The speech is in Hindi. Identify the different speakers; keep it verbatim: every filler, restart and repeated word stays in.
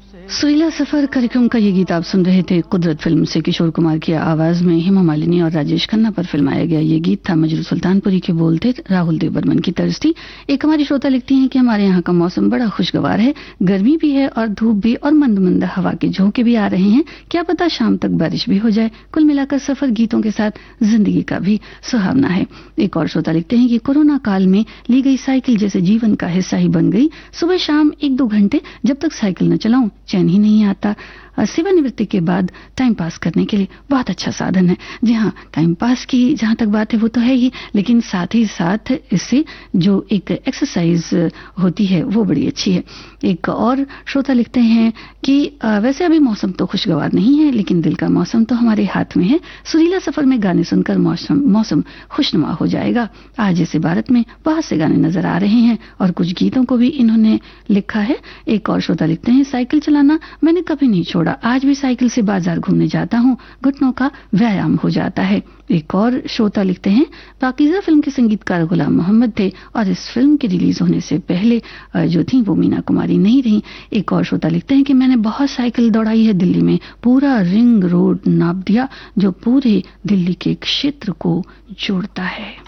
Speaker 1: सुरीला सफर कार्यक्रम का ये गीत आप सुन रहे थे कुदरत फिल्म से। किशोर कुमार की आवाज में हेमा मालिनी और राजेश खन्ना पर फिल्माया गया ये गीत था। मजरू सुल्तानपुरी के बोल थे, राहुल देव बर्मन की तर्ज थी। एक हमारी श्रोता लिखती हैं कि हमारे यहाँ का मौसम बड़ा खुशगवार है, गर्मी भी है और धूप भी, और मंद मंद हवा के झोंके भी आ रहे हैं। क्या पता शाम तक बारिश भी हो जाए। कुल मिलाकर सफर गीतों के साथ जिंदगी का भी सुहावना है। एक और श्रोता लिखते हैं कि कोरोना काल में ली गई साइकिल जैसे जीवन का हिस्सा ही बन गई। सुबह शाम एक दो घंटे जब तक साइकिल न चलाऊं चैन ही नहीं आता। सेवानिवृत्ति के बाद टाइम पास करने के लिए बहुत अच्छा साधन है। जी हाँ, टाइम पास की जहां तक बात है वो तो है ही, लेकिन साथ ही साथ इससे जो एक एक्सरसाइज होती है वो बड़ी अच्छी है। एक और श्रोता लिखते हैं कि वैसे अभी मौसम तो खुशगवार नहीं है, लेकिन दिल का मौसम तो हमारे हाथ में है। सुरीला सफर में गाने सुनकर मौसम मौसम खुशनुमा हो जाएगा। आज जैसे भारत में बहुत से गाने नजर आ रहे हैं और कुछ गीतों को भी इन्होंने लिखा है। एक और श्रोता लिखते हैं, साइकिल चलाना मैंने कभी नहीं छोड़ा, आज भी साइकिल से बाजार घूमने जाता हूँ, घुटनों का व्यायाम हो जाता है। एक और श्रोता लिखते हैं, पाकीज़ा फिल्म के संगीतकार गुलाम मोहम्मद थे और इस फिल्म के रिलीज होने से पहले जो थी वो मीना कुमारी नहीं रही। एक और श्रोता लिखते हैं कि मैंने बहुत साइकिल दौड़ाई है दिल्ली में, पूरा रिंग रोड नाप दिया जो पूरे दिल्ली के क्षेत्र को जोड़ता है।